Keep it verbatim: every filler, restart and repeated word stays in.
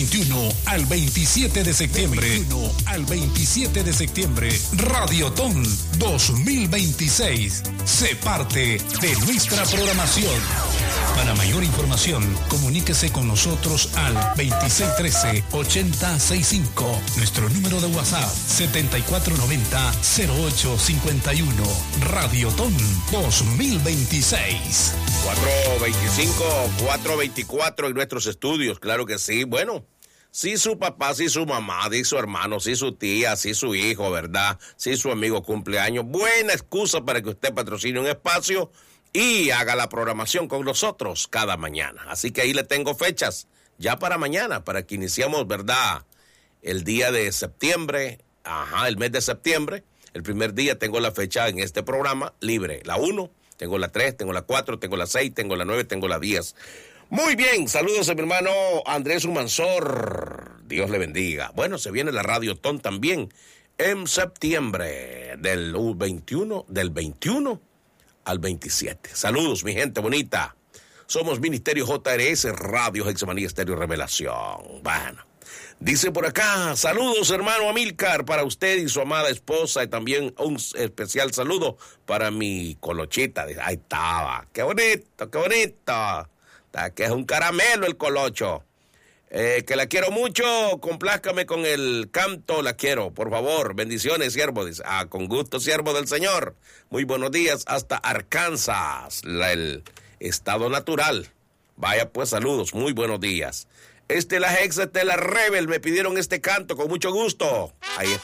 veintiuno al veintisiete de septiembre. veintiuno al veintisiete de septiembre. Radiotón dos mil veintiséis. Sé parte de nuestra programación. Para mayor información, comuníquese con nosotros al veintiséis trece ochenta sesenta y cinco. Nuestro número de WhatsApp setenta y cuatro noventa cero ocho cincuenta y uno. Radiotón dos mil veintiséis. cuatro veinticinco, cuatro veinticuatro en nuestros estudios, claro que sí. Bueno, sí su papá, sí su mamá, sí su hermano, sí su tía, sí su hijo, ¿verdad? Sí su amigo cumpleaños. Buena excusa para que usted patrocine un espacio y haga la programación con nosotros cada mañana. Así que ahí le tengo fechas ya para mañana, para que iniciamos, ¿verdad? El día de septiembre, ajá, el mes de septiembre. El primer día tengo la fecha en este programa libre, la uno. Tengo la tres, tengo la cuatro, tengo la seis, tengo la nueve, tengo la diez. Muy bien, saludos a mi hermano Andrés Humansor. Dios le bendiga. Bueno, se viene la Radiotón también en septiembre del veintiuno, del veintiuno al veintisiete. Saludos, mi gente bonita. Somos Ministerio J R S, Radio Hexamanía Estéreo Revelación. Bueno. Dice por acá, saludos hermano Amílcar para usted y su amada esposa y también un especial saludo para mi colochita. Ahí estaba, qué bonito, qué bonito, que es un caramelo el colocho. Eh, que la quiero mucho, complázcame con el canto, la quiero, por favor, bendiciones siervo. Dice, ah, con gusto siervo del Señor. Muy buenos días hasta Arkansas, la, el estado natural. Vaya pues saludos, muy buenos días. Este la Hexa, este la Rebel, me pidieron este canto con mucho gusto. Ahí está.